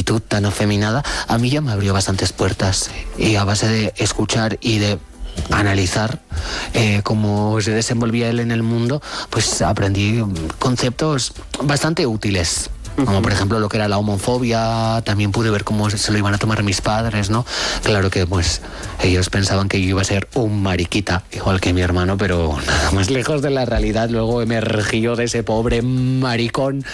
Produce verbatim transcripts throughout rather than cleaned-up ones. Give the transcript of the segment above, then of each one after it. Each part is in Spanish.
actitud tan afeminada, a mí ya me abrió bastantes puertas. Y a base de escuchar y de analizar eh, cómo se desenvolvía él en el mundo, pues aprendí conceptos bastante útiles. Como por ejemplo lo que era la homofobia, también pude ver cómo se lo iban a tomar mis padres, ¿no? Claro que pues ellos pensaban que yo iba a ser un mariquita, igual que mi hermano, pero nada más lejos de la realidad. Luego emergió de ese pobre maricón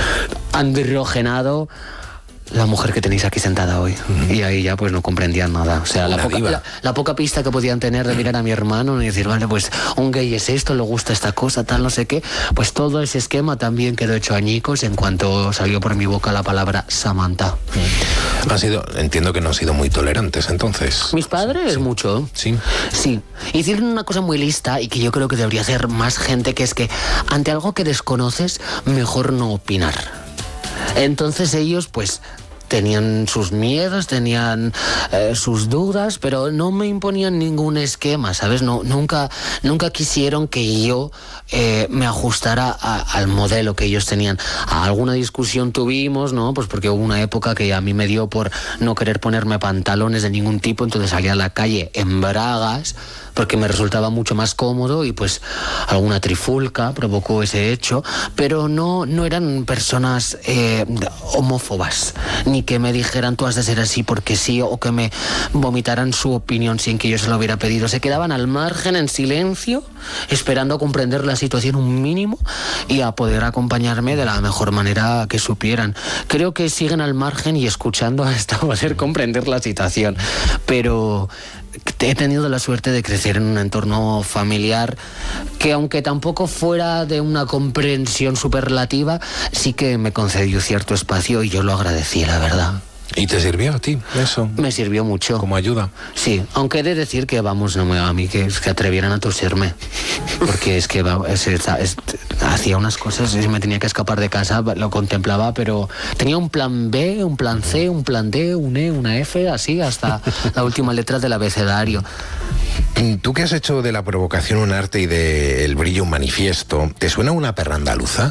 androgenado la mujer que tenéis aquí sentada hoy. Mm. Y ahí ya pues no comprendían nada. O sea, la, la, poca, la, la poca pista que podían tener de mirar a mi hermano y decir, vale, pues un gay es esto, le gusta esta cosa, tal, no sé qué. Pues todo ese esquema también quedó hecho añicos en cuanto salió por mi boca la palabra Samantha. Mm. Ha sido, entiendo que no han sido muy tolerantes entonces. Mis padres, sí. Mucho. Sí. Sí. Hicieron una cosa muy lista y que yo creo que debería hacer más gente, que es que ante algo que desconoces, mejor no opinar. Entonces ellos pues tenían sus miedos, tenían eh, sus dudas, pero no me imponían ningún esquema, ¿sabes? No, nunca, nunca quisieron que yo eh, me ajustara a, al modelo que ellos tenían. A alguna discusión tuvimos, ¿no? Pues porque hubo una época que a mí me dio por no querer ponerme pantalones de ningún tipo, entonces salía a la calle en bragas, porque me resultaba mucho más cómodo, y pues alguna trifulca provocó ese hecho, pero no, no eran personas eh, homófobas, ni que me dijeran tú has de ser así porque sí, o que me vomitaran su opinión sin que yo se lo hubiera pedido. Se quedaban al margen, en silencio, esperando a comprender la situación un mínimo y a poder acompañarme de la mejor manera que supieran. Creo que siguen al margen y escuchando hasta poder comprender la situación, pero he tenido la suerte de crecer en un entorno familiar que, aunque tampoco fuera de una comprensión superlativa, sí que me concedió cierto espacio y yo lo agradecí, la verdad. ¿Y te sirvió a ti eso? Me sirvió mucho. ¿Como ayuda? Sí, aunque he de decir que, vamos, no me a mí que, que atrevieran a toserme. Porque es que es, es, es, hacía unas cosas, y me tenía que escapar de casa, lo contemplaba, pero tenía un plan B, un plan C, un plan D, un E, una F, así hasta la última letra del abecedario. Tú que has hecho de la provocación un arte y del brillo un manifiesto, ¿te suena una perra andaluza?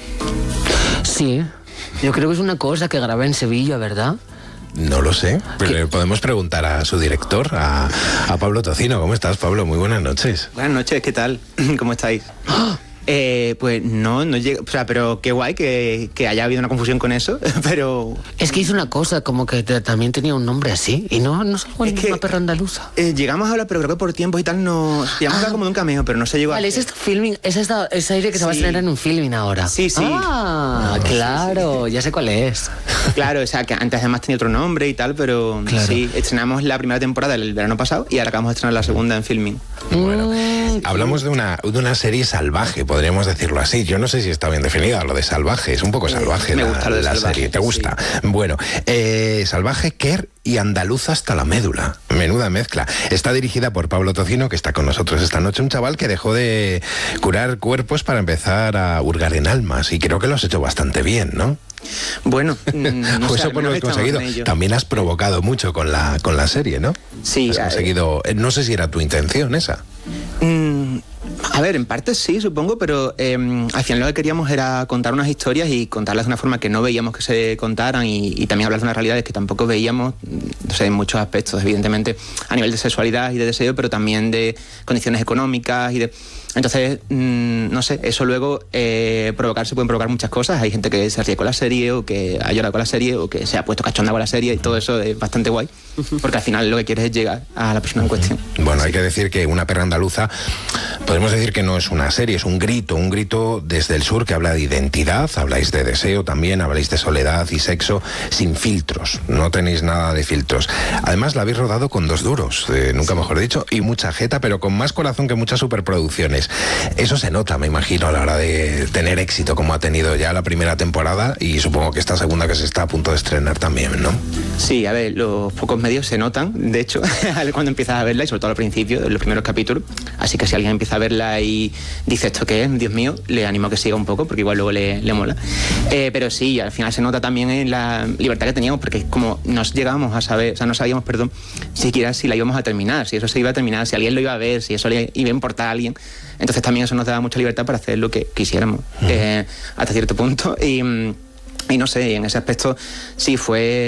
Sí. Yo creo que es una cosa que grabé en Sevilla, ¿verdad? No lo sé, pero le podemos preguntar a su director, a, a Pablo Tocino. ¿Cómo estás, Pablo? Muy buenas noches. Buenas noches, ¿qué tal? ¿Cómo estáis? ¡Oh! Eh, pues no, no llega, o sea, pero qué guay que, que haya habido una confusión con eso, pero... Es que hizo una cosa, como que te, también tenía un nombre así, y no, no es es que, una perra andaluza. Eh, llegamos a hablar, pero creo que por tiempos y tal no... Llegamos ah. a hablar como de un cameo, pero no se llegó vale, a... Vale, es este filming, es esta, esa serie que sí. se va a estrenar en un filming ahora. Sí, sí. Ah, claro, sí, sí. Ya sé cuál es. Claro, o sea, que antes además tenía otro nombre y tal, pero claro. Sí, estrenamos la primera temporada el verano pasado y ahora acabamos de estrenar la segunda en filming. Bueno, mm. hablamos de una, de una serie salvaje, podríamos decirlo así. Yo no sé si está bien definida lo de salvaje, es un poco salvaje. Me la, gusta lo de la salvaje, serie, ¿te gusta? Sí. Bueno, eh, salvaje, Kerr y andaluza hasta la médula. Menuda mezcla. Está dirigida por Pablo Tocino, que está con nosotros esta noche, un chaval que dejó de curar cuerpos para empezar a hurgar en almas, y creo que lo has hecho bastante bien, ¿no? Bueno, no pues sé, eso por lo que has conseguido. También has provocado mucho con la, con la serie, ¿no? Sí. Has conseguido, eh, no sé si era tu intención esa. Mm, a ver, en parte sí, supongo, pero eh, al final lo que queríamos era contar unas historias y contarlas de una forma que no veíamos que se contaran, y, y también hablar de unas realidades que tampoco veíamos, no sé, en muchos aspectos, evidentemente a nivel de sexualidad y de deseo, pero también de condiciones económicas y de... Entonces, mmm, no sé, eso luego eh, provocar, se pueden provocar muchas cosas. Hay gente que se ríe con la serie, o que ha llorado con la serie, o que se ha puesto cachonda con la serie, y todo eso es bastante guay, porque al final lo que quieres es llegar a la persona en cuestión. Bueno, hay que decir que Una perra andaluza, podemos decir que no es una serie, es un grito, un grito desde el sur que habla de identidad, habláis de deseo también, habláis de soledad y sexo, sin filtros, no tenéis nada de filtros. Además la habéis rodado con dos duros, eh, nunca mejor dicho, y mucha jeta, pero con más corazón que muchas superproducciones. Eso se nota, me imagino, a la hora de tener éxito como ha tenido ya la primera temporada, y supongo que esta segunda que se está a punto de estrenar también, ¿no? Sí, a ver, los pocos medios se notan, de hecho, cuando empiezas a verla, y sobre todo al principio, en los primeros capítulos, así que si alguien empieza a verla y dice esto qué es, Dios mío, le animo a que siga un poco, porque igual luego le, le mola. Eh, pero sí, al final se nota también en la libertad que teníamos, porque como nos llegábamos a saber, o sea, no sabíamos, perdón, siquiera si la íbamos a terminar, si eso se iba a terminar, si alguien lo iba a ver, si eso le iba a importar a alguien. Entonces también eso nos daba mucha libertad para hacer lo que quisiéramos, uh-huh. eh, hasta cierto punto, y, y no sé, en ese aspecto sí fue